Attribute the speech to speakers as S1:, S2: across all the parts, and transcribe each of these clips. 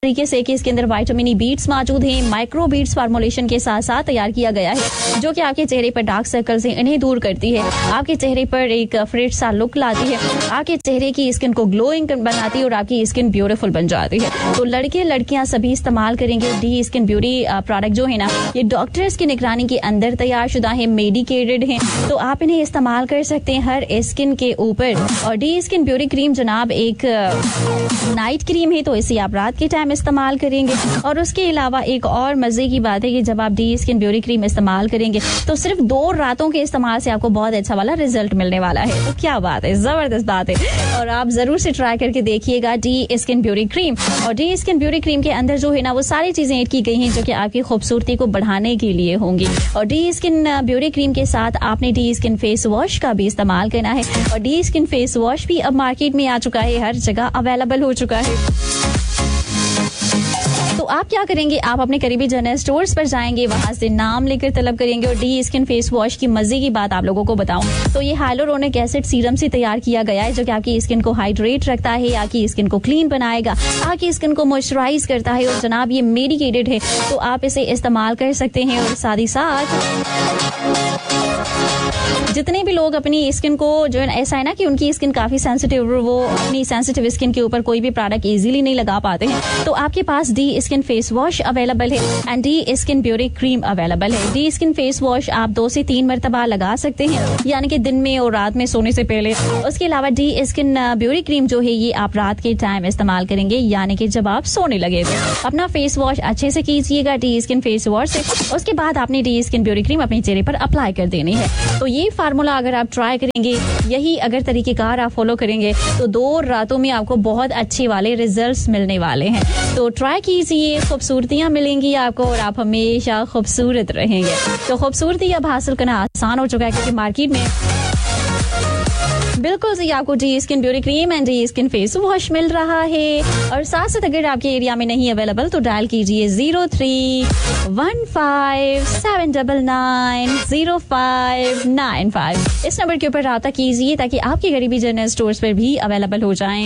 S1: तरीके से कि इसके अंदर विटामिन ई बीट्स मौजूद हैं, माइक्रो बीट्स फार्मूलेशन के साथ साथ तैयार किया गया है, जो कि आपके चेहरे पर डार्क सर्कल्स हैं इन्हें दूर करती है, आपके चेहरे पर एक फ्रेश सा लुक लाती है, आपके चेहरे की स्किन को ग्लोइंग बनाती है और आपकी स्किन ब्यूटीफुल बन जाती है। तो लड़के लड़कियां सभी इस्तेमाल करेंगे डी स्किन ब्यूटी प्रोडक्ट जो है ना, ये डॉक्टर्स की निगरानी के अंदर तैयार शुदा है, मेडिकेटेड है, तो आप इन्हें इस्तेमाल कर सकते हैं हर स्किन के ऊपर। और डी स्किन ब्यूटी क्रीम जनाब एक नाइट क्रीम है, तो इसे आप रात के टाइम इस्तेमाल करेंगे। और उसके अलावा एक और मजे की बात है कि जब आप डी स्किन ब्यूटी क्रीम इस्तेमाल करेंगे तो सिर्फ 2 रातों के इस्तेमाल से आपको बहुत अच्छा वाला रिजल्ट मिलने वाला है। तो क्या बात है, जबरदस्त बात है, और आप जरूर से ट्राई करके देखिएगा डी स्किन ब्यूटी क्रीम। और डी स्किन ब्यूटी क्रीम के अंदर जो है ना वो सारी चीजें ऐड की गई हैं जो कि आपकी खूबसूरती को बढ़ाने के लिए होंगी। और डी स्किन ब्यूटी क्रीम के साथ आपने डी स्किन फेस वॉश का भी इस्तेमाल करना है, और डी स्किन फेस वॉश भी अब मार्केट में आ चुका है, हर जगह अवेलेबल हो चुका है। तो आप क्या करेंगे, आप अपने करीबी जनरल स्टोर्स पर जाएंगे, वहां से नाम लेकर तलब करेंगे। और डी स्किन फेस वॉश की मजे की बात आप लोगों को बताऊं तो ये हाइलुरोनिक एसिड सीरम से तैयार किया गया है, जो कि आपकी स्किन को हाइड्रेट रखता है, आपकी स्किन को क्लीन बनाएगा, आपकी स्किन को मॉइस्चराइज करता है। और जनाब ये मेडिकेटेड है, तो आप इसे इस्तेमाल कर सकते हैं। और साथ ही साथ जितने भी लोग अपनी स्किन को जो है ऐसा है ना कि उनकी स्किन काफी सेंसिटिव, वो अपनी सेंसिटिव स्किन के ऊपर कोई भी प्रोडक्ट इजीली नहीं लगा पाते हैं, तो आपके पास D skin face wash available है and D skin beauty cream available है। डी स्किन फेस वॉश आप 2 से 3 मरतबा लगा सकते हैं, यानी कि दिन में और रात में सोने से पहले। उसके अलावा डी स्किन ब्यूटी क्रीम जो है ये आप रात के टाइम इस्तेमाल करेंगे, यानी कि जब आप सोने लगे थे। अपना फेस वॉश अच्छे से कीजिएगा डी स्किन फेस वॉश से, उसके बाद आपने डी स्किन ब्यूटी क्रीम अपने चेहरे पर अप्लाई कर देनी है। तो ये फार्मूला अगर आप ट्राई करेंगे, यही अगर तरीकेकार आप फॉलो करेंगे, तो 2 रातों में आपको बहुत अच्छे वाले रिजल्ट्स मिलने वाले हैं। तो ट्राई कीजिए, खूबसूरतियां मिलेंगी आपको और आप हमेशा खूबसूरत रहेंगे। तो खूबसूरती अब हासिल करना आसान हो चुका है, क्योंकि मार्केट में बिल्कुल सही आपको D skin beauty cream and D skin face wash मिल रहा है। और साथ साथ अगर आपके एरिया में नहीं अवेलेबल तो डायल कीजिए 031579905995। इस नंबर के ऊपर राब्ता कीजिए ताकि आपके करीबी जनरल स्टोर्स पर भी अवेलेबल हो जाएं।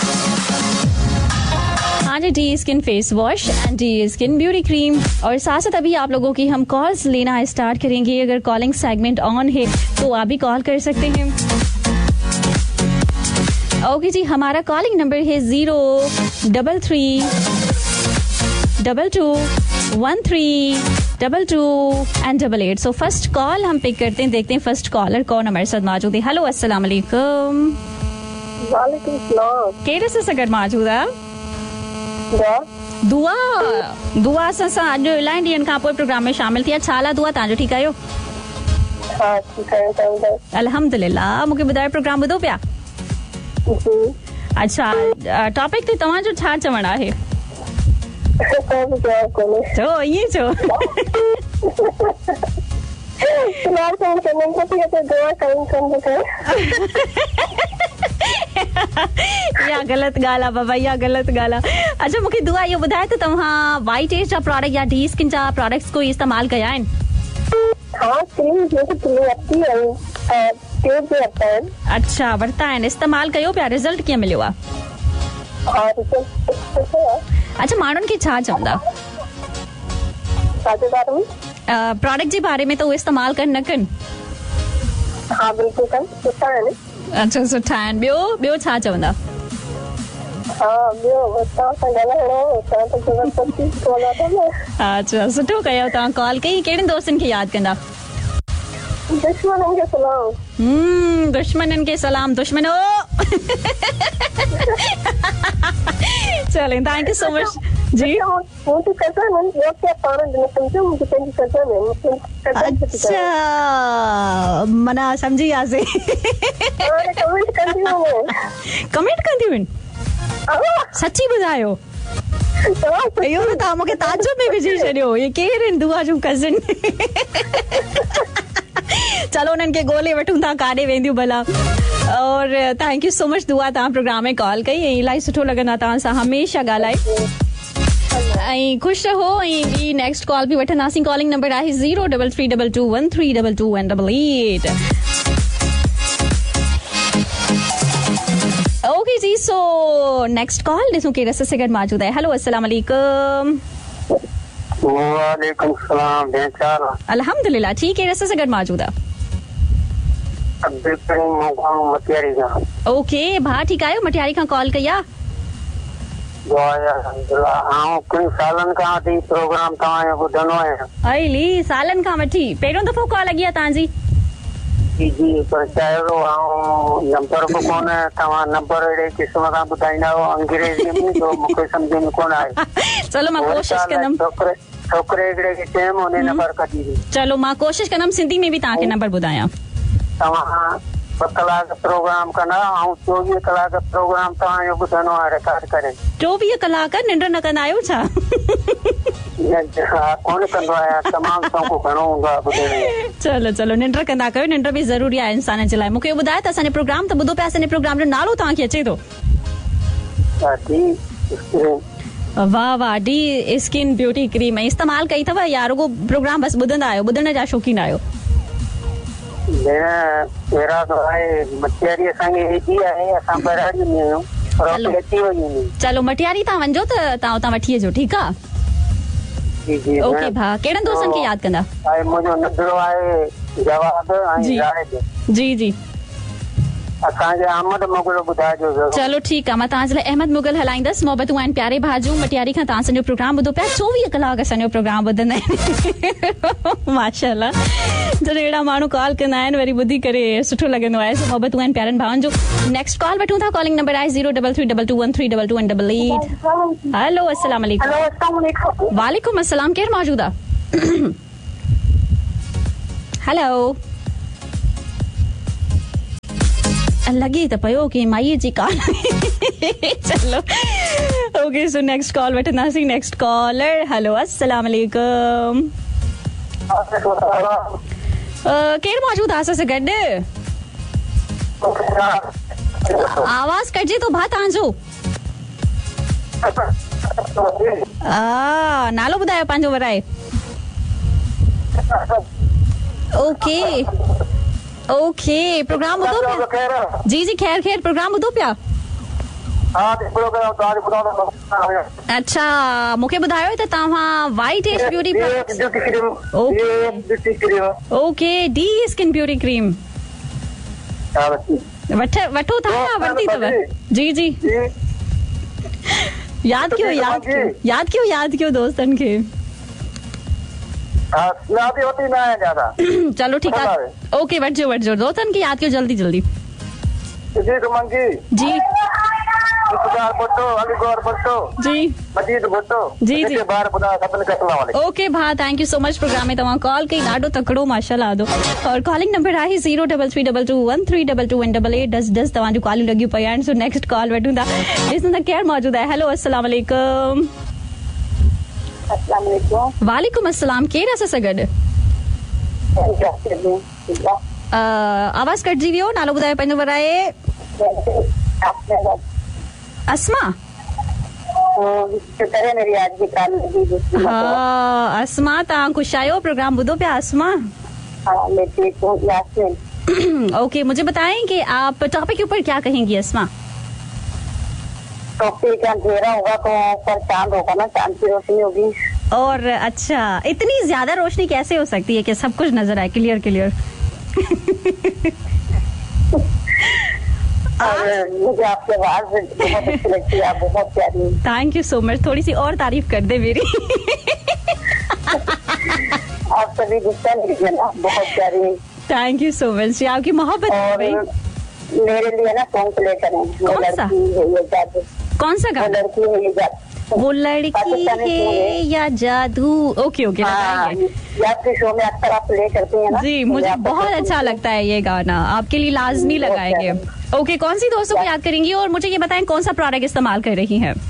S1: हाँ जी, D skin face wash and D skin beauty cream. और साथ साथ अभी आप लोगों की हम कॉल्स लेना स्टार्ट करेंगे। अगर कॉलिंग सेगमेंट ऑन है तो आप भी कॉल कर सकते हैं। ओके जी, हमारा कॉलिंग नंबर है 03322132288। सो फर्स्ट कॉल हम पिक करते हैं, देखते हैं फर्स्ट कॉलर कौन हमारे साथ मौजूद है। हेलो, अस्सलाम वालेकुम।
S2: वालेकुम सलाम।
S1: केरे से सगर मौजूद है? दुआ सां अॼु इलाही ॾींहंनि खां पोइ प्रोग्राम में शामिल थी। छाला दुआ तव्हांजो ठीकु आहियो?
S2: हा, ठीकु आहियां।
S1: अल्हम्दुलिल्लाह। मूंखे ॿुधायो प्रोग्राम ॿुधो पिया? अच्छा, टॉपिक ते तव्हांजो छा चवणु आहे? छो ईअं छो? या गलत ॻाल्हि आहे बाबा, या गलत ॻाल्हि आहे। अच्छा, मूंखे दुआ इहो ॿुधाए त तव्हां वाइट एज जा प्रोडक्ट या डी स्किन जा प्रोडक्ट्स कोई इस्तेमाल कया आहिनि? अच्छा, वरिता आहिनि, इस्तेमाल कयो पिया, रिज़ल्ट कीअं मिलियो आहे? अच्छा, माण्हुनि खे छा चवंदा प्रोडक्ट जे बारे में, त उहे इस्तेमाल कनि न कनि?
S2: हा, बिल्कुलु कनि, सुठा आहिनि। अच्छा,
S1: सुठा आहिनि। ॿियो छा चवंदा? अच्छा, सुठो कयो तव्हां कॉल कई। कहिड़े दोस्तनि खे यादि कंदा?
S2: दुश्मननि खे सलाम।
S1: दुश्मननि खे सलाम। दुश्मनो चले, थैंक यू सो मच जी। अच्छा, मना समझी वियासीं। कमेंट कंदियूं आहिनि? सची ॿुधायो? इहो त तव्हां मूंखे ताजुब में विझी छॾियो। ये केरु आहिनि? दुआ जूं कज़िन। चलो उन्हनि खे ॻोल्हे वठूं था काॾे वेंदियूं भला। और थैंक यू सो मच दुआ, तव्हां प्रोग्राम में कॉल कई ऐं इलाही सुठो लॻंदा तव्हां सां हमेशह ॻाल्हाए। ऐं ख़ुशि रहो। ऐं ॿी नेक्स्ट कॉल बि वठंदासीं। कॉलिंग नंबर आहे 03322132288। ओके जी, सो नेक्स्ट कॉल ॾिसूं कहिड़े रस्ते से गॾु मौजूद आहे। हेलो, अस्सलाम वालेकुम।
S3: वालेकुम सलाम, बेचार
S1: अल्हम्दुलिल्लाह ठीक है, रस्ते से गॾु मौजूद आहे।
S3: मटियारी खां।
S1: ओके भा, ठीकु आहियो? मटियारी खां कॉल कई आहे?
S3: कई सालनि खां वठी प्रोग्राम तव्हांजो ॿुधंदो आहियां।
S1: अली सालनि खां वठी पहिरियों दफ़ो कॉल लॻी आहे तव्हांजी?
S3: जी, पर चयो नंबर बि कोन, तव्हां नंबर अहिड़े क़िस्म सां ॿुधाईंदा आहियो अंग्रेज़ी में जो मूंखे सम्झ में कोन आहे।
S1: चलो मां कोशिशि कंदमि।
S3: छोकिरे हिकिड़े खे चयुमि उन नंबर कढी ॾे।
S1: चलो मां कोशिशि कंदमि सिंधी में बि तव्हांखे नंबर ॿुधायां।
S3: तव्हां 2 कलाक प्रोग्राम कंदा ऐं 24 कलाक प्रोग्राम तव्हांजो ॿुधंदो आहे रिकॉर्ड करे। 24
S1: कलाक निंड न कंदा आहियो छा?
S3: कोन कंदो आहियां, तमामु शौक़ु घणो हूंदो आहे ॿुधण।
S1: चलो चलो निंड कंदा कयो, निंड बि ज़रूरी आहे इंसान जे लाइ। मूंखे ॿुधायो त असांजे प्रोग्राम त ॿुधो पिया, असांजे प्रोग्राम जो नालो तव्हांखे अचे थो? वाह वाह, डी स्किन ब्यूटी क्रीम इस्तेमाल कई अथव या रुगो प्रोग्राम बस ॿुधंदा आहियो, ॿुधण जा शौक़ीन आहियो? चलो मटियारी तव्हां वञो त तव्हां उतां वठी अचो, ठीकु आहे? ओके भा, कहिड़नि दोस्तनि खे यादि कंदा?
S3: मुंहिंजो नंढड़ो आहे जवाब ऐं
S1: जी जी
S3: असांजे अहमद मुगल ॿुधाइजो।
S1: चलो ठीकु आहे, मां तव्हांजे लाइ अहमद मुगल हलाईंदसि। मोहबतूं आहिनि प्यारे भाजू, मटियारी खां तव्हां असांजो प्रोग्राम ॿुधो पिया। 24 कलाक असांजो प्रोग्राम ॿुधंदा आहिनि। माशाल्लाह, जॾहिं अहिड़ा माण्हू कॉल कंदा आहिनि वरी ॿुधी करे सुठो लॻंदो आहे। सो मोहबतूं आहिनि प्यारनि भाउनि जो। नेक्स्ट कॉल वठूं था। कॉलिंग नंबर आहे 03322132288। हेलो, अस्सलाम वालेकुम। वालेकुम अस्सलाम, केरु मौजूद आहे? हेलो, लॻे त पियो की माईअ जी कॉल। चलो ओके, सो नेक्स्ट कॉल वठंदासीं। नेक्स्ट कॉलर, हेलो अस्सलाम वालेकुम। केरु मौजूद आहे असां सां गॾु? आवाज़ कटिजे थो भा तव्हांजो। नालो ॿुधायो पंहिंजो वराए। ओके ओके, प्रोग्राम ॿुधो पिया? जी जी, खैर खैर, प्रोग्राम ॿुधो पिया? अच्छा, मूंखे ॿुधायो त तव्हां white as beauty okay D skin beauty cream वठो था वरिती अथव? जी जी, यादि कयो दोस्तनि खे। चलो ठीकु आहे, ओके वठिजो दोस्तनि खे यादि कयो जल्दी जल्दी। जी जी जी ओके भा, thank you so much. Programme में तव्हां कॉल कई, ॾाढो तकड़ो माशाल्लाह आदो। और कॉलिंग नंबर आहे 03322132288। 10 तव्हांजूं कॉलियूं लॻियूं पयूं आहिनि। सो नेक्स्ट कॉल वठूं था, ॾिसूं था केरु मौजूद आहे। हेलो, अस्सलाम वालेकुम। वालेकुम अस्सलाम, केरु असां सां गॾु? आवाज़ कटिजी वियो, नालो ॿुधायो पंहिंजो वराए। अस्मा। अस्मा, तव्हां ख़ुशि आहियो? प्रोग्राम ॿुधो पिया अस्मा? ओके, मुझे बताएं कि आप टॉपिक के ऊपर क्या कहेंगी अस्मा?
S2: टॉपिक अंधेरा होगा तो ऊपर चांद होगा ना, चांद की रोशनी होगी।
S1: और अच्छा, इतनी ज्यादा रोशनी कैसे हो सकती है कि सब कुछ नजर आए क्लियर?
S2: मुझे आपकी आवाज बहुत अच्छी लगती है, आप बहुत प्यारी।
S1: थैंक यू सो मच, थोड़ी सी और तारीफ कर दे मेरी।
S2: आप सभी गुस्सा नहीं ना, बहुत प्यारी।
S1: थैंक यू सो मच, आपकी मोहब्बत।
S2: मेरे लिए ना सॉन्ग प्ले करें।
S1: कौन सा गाना?
S2: लड़की है ये जादू।
S1: वो लड़की है या जादू। ओके
S2: आपके शो में अक्सर आप प्ले करते हैं ना?
S1: जी, मुझे बहुत अच्छा लगता है ये गाना, आपके लिए लाजमी लगाएंगे। ओके, कौन सी दोस्तों को याद करेंगी? और मुझे ये बताएं कौन सा प्रोडक्ट इस्तेमाल कर रही हैं?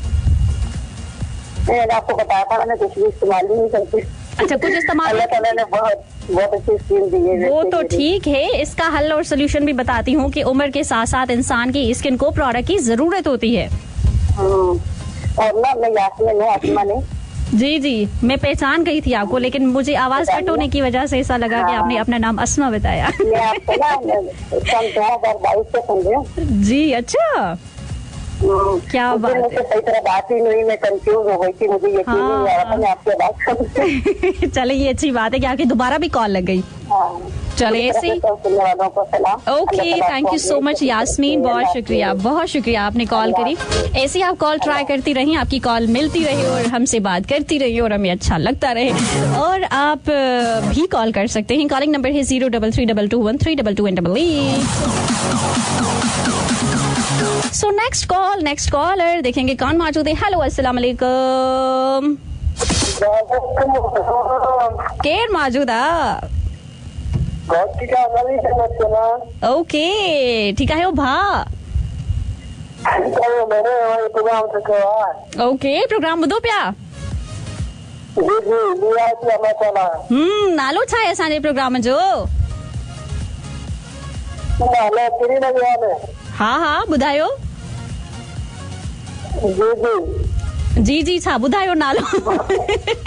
S2: मैंने आपको बताया था, मैंने कुछ भी इस्तेमाल नहीं करती।
S1: अच्छा, कुछ इस्तेमाल?
S2: अल्लाह ताला ने बहुत अच्छी स्किन दी है।
S1: वो तो ठीक है, इसका हल और सोल्यूशन भी बताती हूँ कि उम्र के साथ साथ इंसान की स्किन को प्रोडक्ट की जरूरत होती है।
S2: और ना मैं यास्मीन हूँ, आसमा ने।
S1: जी, मैं पहचान गई थी आपको, लेकिन मुझे आवाज कट होने की वजह से ऐसा लगा कि आपने अपना नाम अस्मा बताया।
S2: मैं आपको ना सन 2022 से सुन रही हूँ।
S1: जी, अच्छा। क्या बात है।
S2: मुझे सही तरह बात ही नहीं, मैं कंफ्यूज हो गई थी, मुझे यकीन नहीं आ रहा था मैं आपसे बात करूं।
S1: चले ये अच्छी बात है कि आपकी दोबारा भी कॉल लग गई। चले ऐसे okay, thank you so much Yasmin, बहुत शुक्रिया आपने कॉल करी। ऐसे आप कॉल ट्राई करती रही, आपकी कॉल मिलती रही और हमसे बात करती रही और हमें अच्छा लगता रहे। और आप भी कॉल कर सकते हैं, कॉलिंग नंबर है 0332213222। सो नेक्स्ट कॉलर देखेंगे कौन मौजूद है। हेलो, अस्सलाम वालेकुम, केर मौजूदा? ओके, ठीक है भा। ओके, प्रोग्राम ॿुधो पिया? नालो छा आहे असांजे प्रोग्राम जो? हा ॿुधायो। जी छा ॿुधायो नालो?